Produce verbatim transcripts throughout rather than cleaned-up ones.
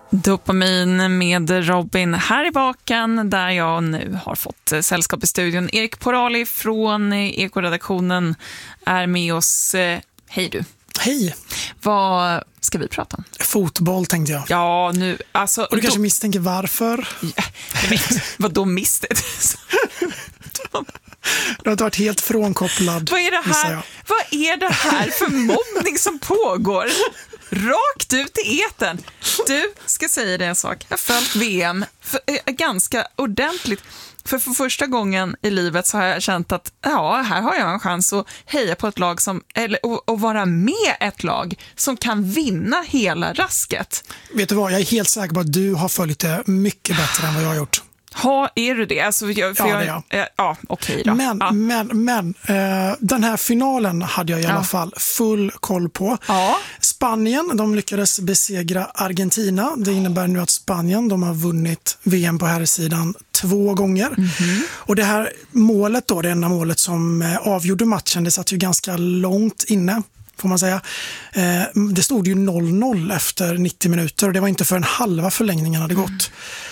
Dopamin med Robin här i baken, där jag nu har fått sällskap i studion. Erik Porali från Eko-redaktionen är med oss. Hej du. Hej. Vad ska vi prata om? Fotboll tänkte jag. Ja, nu alltså. Och du kanske då... misstänker varför? Ja, vad då misstänkt? Du har inte varit helt frånkopplad. Vad är det här? Vad är det här för mobbning som pågår? Rakt ut i etern. Du, ska säga dig en sak. Jag har följt V M för, äh, ganska ordentligt. För för första gången i livet så har jag känt att ja, här har jag en chans att heja på ett lag som, eller och, och vara med ett lag som kan vinna hela rasket. Vet du vad, jag är helt säker på att du har följt det mycket bättre än vad jag har gjort. Ha, är du det? Alltså, jag, för ja, jag, det är jag. Äh, ja, okej då. Men, ja. men, men äh, den här finalen hade jag i alla ja. fall full koll på. Ja. Spanien, de lyckades besegra Argentina. Det innebär nu att Spanien, de har vunnit V M på här sidan två gånger. Mm-hmm. Och det här målet då, det enda målet som äh, avgjorde matchen, det satt ju ganska långt inne, får man säga. Eh, det stod ju noll noll efter nittio minuter och det var inte för en halva förlängningen hade gått. Mm.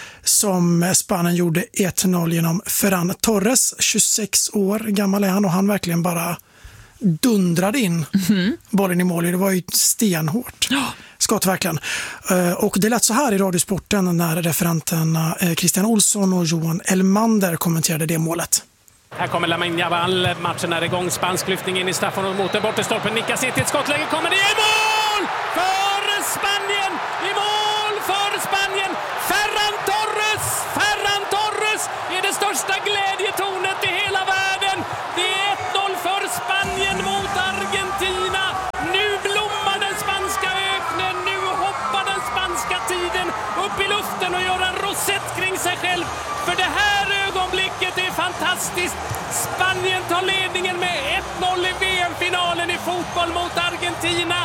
Som Spanien gjorde ett noll genom Ferran Torres, tjugosex år gammal är han, och han verkligen bara dundrade in mm-hmm. bollen i mål. Det var ju stenhårt. Oh. Skott verkligen. Och det lät så här i Radiosporten när referenterna Christian Olsson och Johan Elmander kommenterade det målet. Här kommer Lamine Yamal, matchen är igång, spansk lyftning in i straffen mot den bortre stolpen, nickas in till ett skottläge, kommer det i mål för Spanien, i mål för Spanien, Ferran Torres, Ferran Torres är det största glädjetornet i hela världen, det är ett noll för Spanien mot Argentina, nu blommar den spanska öknen, nu hoppar den spanska tiden upp i luften och gör en rosett kring sig själv, för det här ögonblicket är fantastiskt. Spanien tar ledningen med ett noll i V M-finalen i fotboll mot Argentina.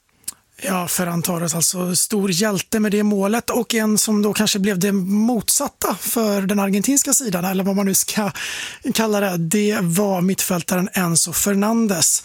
Ja, Ferran Torres, alltså stor hjälte med det målet, och en som då kanske blev det motsatta för den argentinska sidan, eller vad man nu ska kalla det, det var mittfältaren Enzo Fernandes.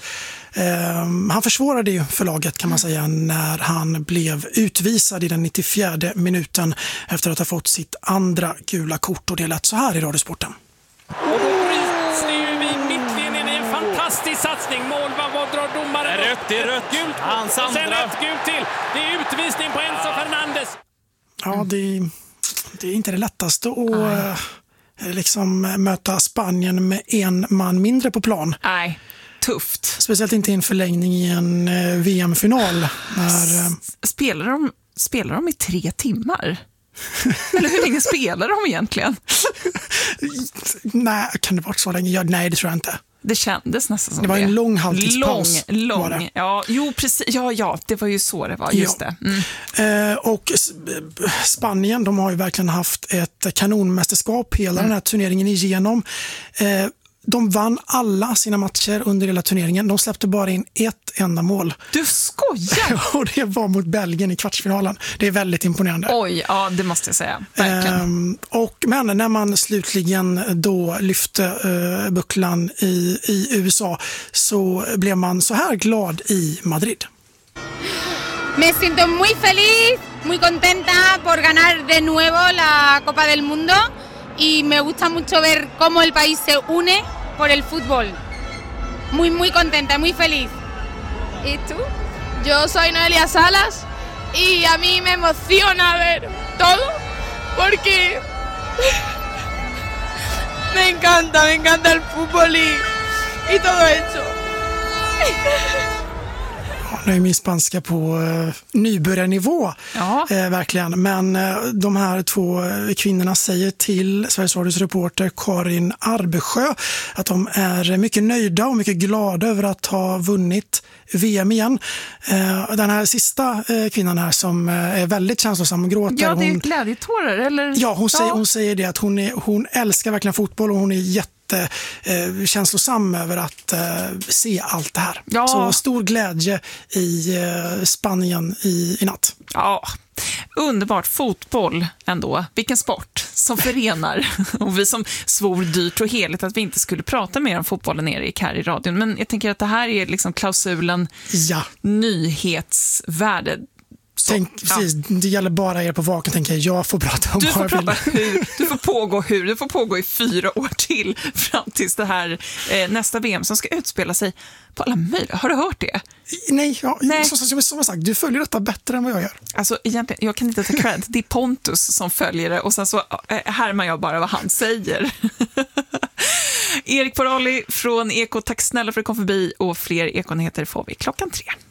Um, han försvårade ju för laget, kan man säga, när han blev utvisad i den nittiofjärde minuten efter att ha fått sitt andra gula kort, och det lät så här i Radiosporten. Och då bryts det ju vid mittlinjen i en fantastisk satsning. Mål, vad drar domaren? Rött, det är rött. Gult, Hans och sen andra. ett gult till. Det är utvisning på Enzo Fernandes. Ja, det, det är inte det lättaste att uh, liksom möta Spanien med en man mindre på plan. Nej. Tufft. Speciellt inte i en förlängning i en eh, V M-final. När, eh... spelar, de, spelar de i tre timmar? Eller hur länge spelar de egentligen? Nej, kan det vara så länge? Ja, nej, det tror jag inte. Det kändes nästan som det. var det. en lång halvtidspaus. Lång, lång. Ja, jo, precis. Ja, ja, det var ju så det var. Just ja. det. Mm. Eh, och Spanien, de har ju verkligen haft ett kanonmästerskap hela mm. den här turneringen igenom. Eh, De vann alla sina matcher under hela turneringen. De släppte bara in ett enda mål. Du skojar! Och det var mot Belgien i kvartsfinalen. Det är väldigt imponerande. Oj, ja, det måste jag säga. Verkligen. Ehm, och, men när man slutligen då lyfte uh, bucklan i, i U S A så blev man så här glad i Madrid. Me siento muy feliz, muy contenta por ganar de nuevo la Copa del Mundo. Y me gusta mucho ver cómo el país se une por el fútbol. Muy, muy contenta, muy feliz. ¿Y tú? Yo soy Noelia Salas y a mí me emociona ver todo porque me encanta, me encanta el fútbol y, y todo eso. Nu är min spanska på eh, nybörjarnivå, ja. eh, verkligen. Men eh, de här två kvinnorna säger till Sveriges Radios reporter Karin Arbesjö att de är mycket nöjda och mycket glada över att ha vunnit V M igen. Eh, den här sista eh, kvinnan här som eh, är väldigt känslosam och gråter. Ja, det är hon, glädjetårar, eller? Ja, hon, ja. Säger, hon säger det att hon, är, hon älskar verkligen fotboll och hon är jätte Eh, känslosam över att eh, se allt det här. Ja. Så stor glädje i eh, Spanien i, i natt. Ja, underbart. Fotboll ändå. Vilken sport som förenar. Och vi som svor dyrt och heligt att vi inte skulle prata mer om fotbollen, Erik, här i radion. Men jag tänker att det här är liksom klausulen ja. nyhetsvärde. Tänk, precis, ja. Det gäller bara er på Vaken, tänker jag. Jag får prata om du får bara prata hur, du får pågå hur, du får pågå i fyra år till fram tills det här eh, nästa V M som ska utspela sig på alla möjliga. Har du hört det? Nej, ja, Nej. Som, som, som sagt, du följer detta bättre än vad jag gör. Alltså egentligen, jag kan inte ta cred. Det är Pontus som följer det och sen så eh, härmar jag bara vad han säger. Erik Porali från Eko, tack snälla för att du kom förbi och fler Ekonyheter får vi klockan tre.